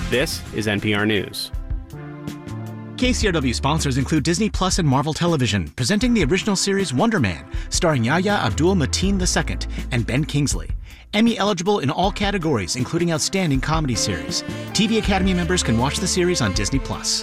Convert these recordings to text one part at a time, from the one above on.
This is NPR News. KCRW sponsors include Disney Plus and Marvel Television, presenting the original series Wonder Man, starring Yahya Abdul-Mateen II and Ben Kingsley. Emmy eligible in all categories, including Outstanding Comedy Series. TV Academy members can watch the series on Disney Plus.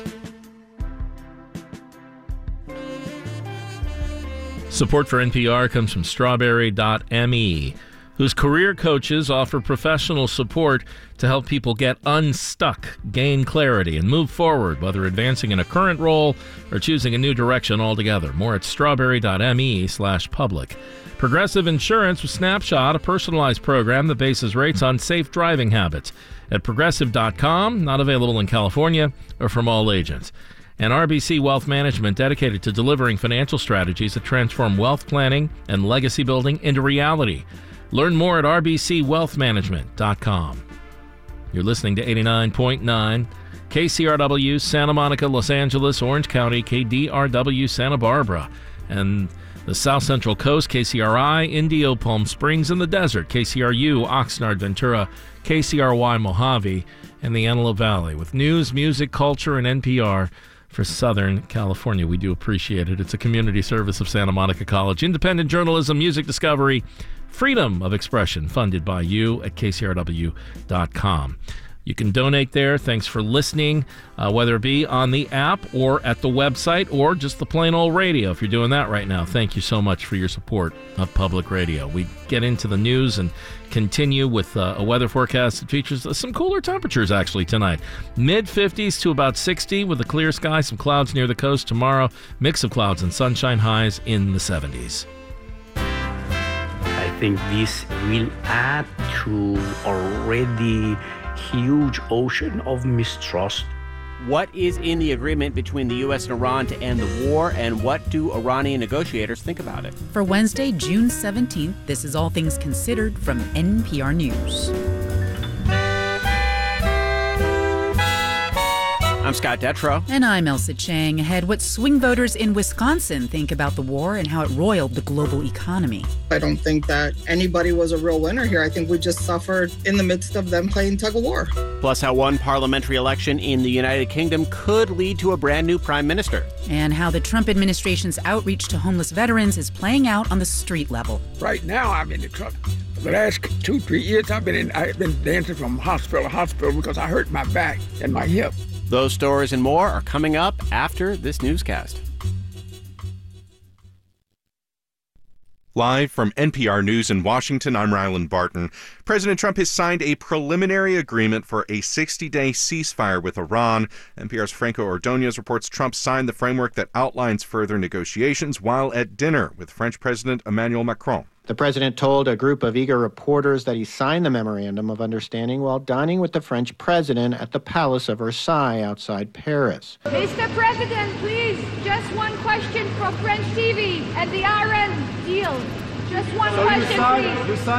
Support for NPR comes from Strawberry.me, whose career coaches offer professional support to help people get unstuck, gain clarity, and move forward, whether advancing in a current role or choosing a new direction altogether. More at strawberry.me/public. Progressive Insurance with Snapshot, a personalized program that bases rates on safe driving habits. At progressive.com, not available in California or from all agents. And RBC Wealth Management, dedicated to delivering financial strategies that transform wealth planning and legacy building into reality. Learn more at rbcwealthmanagement.com. You're listening to 89.9 KCRW, Santa Monica, Los Angeles, Orange County, KDRW, Santa Barbara, and the South Central Coast, KCRI, Indio, Palm Springs, and the desert, KCRU, Oxnard, Ventura, KCRY, Mojave, and the Antelope Valley. With news, music, culture, and NPR for Southern California. We do appreciate it. It's a community service of Santa Monica College. Independent journalism, music discovery, freedom of expression, funded by you at kcrw.com. You can donate there. Thanks for listening, whether it be on the app or at the website or just the plain old radio. If you're doing that right now, thank you so much for your support of public radio. We get into the news and continue with a weather forecast that features some cooler temperatures actually tonight. Mid-50s to about 60 with a clear sky, some clouds near the coast tomorrow. Mix of clouds and sunshine, highs in the 70s. I think this will add to already huge ocean of mistrust. What is in the agreement between the U.S. and Iran to end the war, and what do Iranian negotiators think about it? For Wednesday, June 17th, this is All Things Considered from NPR News. I'm Scott Detrow. And I'm Elsa Chang. Ahead, what swing voters in Wisconsin think about the war and how it roiled the global economy. I don't think that anybody was a real winner here. I think we just suffered in the midst of them playing tug of war. Plus, how one parliamentary election in the United Kingdom could lead to a brand new prime minister. And how the Trump administration's outreach to homeless veterans is playing out on the street level. Right now, I'm in the truck. For the last 2-3 years, I've been dancing from hospital to hospital because I hurt my back and my hip. Those stories and more are coming up after this newscast. Live from NPR News in Washington, I'm Rylan Barton. President Trump has signed a preliminary agreement for a 60-day ceasefire with Iran. NPR's Franco Ordonez reports Trump signed the framework that outlines further negotiations while at dinner with French President Emmanuel Macron. The president told a group of eager reporters that he signed the memorandum of understanding while dining with the French president at the Palace of Versailles outside Paris. Mr. President, please, just one question for French TV and the Iran deal. Just one question, please.